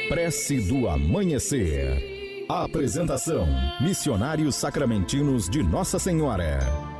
Prece do Amanhecer. Apresentação: Missionários Sacramentinos de Nossa Senhora.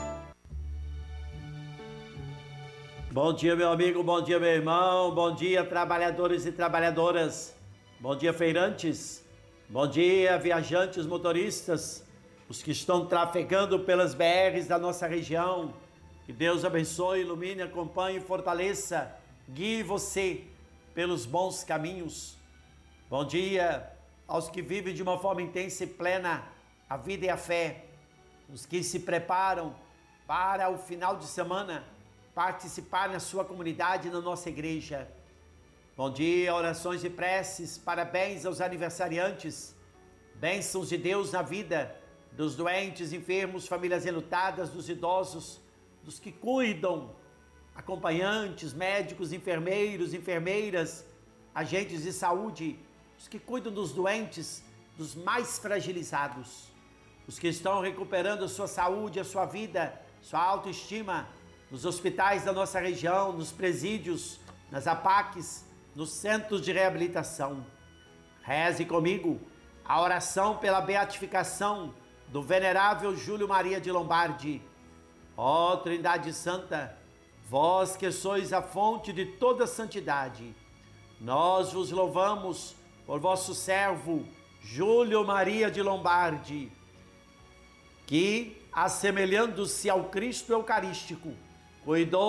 Bom dia, meu amigo, bom dia, meu irmão, bom dia, trabalhadores e trabalhadoras, bom dia, feirantes, bom dia, viajantes, motoristas, os que estão trafegando pelas BRs da nossa região. Que Deus abençoe, ilumine, acompanhe e fortaleça, guie você pelos bons caminhos. Bom dia aos que vivem de uma forma intensa e plena a vida e a fé, os que se preparam para o final de semana participar na sua comunidade, na nossa igreja. Bom dia, orações e preces, parabéns aos aniversariantes, bênçãos de Deus na vida dos doentes, enfermos, famílias enlutadas, dos idosos, dos que cuidam, acompanhantes, médicos, enfermeiros, enfermeiras, agentes de saúde, os que cuidam dos doentes, dos mais fragilizados, os que estão recuperando a sua saúde, a sua vida, sua autoestima, nos hospitais da nossa região, nos presídios, nas APACs, nos centros de reabilitação. Reze comigo a oração pela beatificação do venerável Júlio Maria de Lombardi. Ó Trindade Santa, vós que sois a fonte de toda santidade, nós vos louvamos por vosso servo Júlio Maria de Lombardi, que, assemelhando-se ao Cristo Eucarístico, cuidou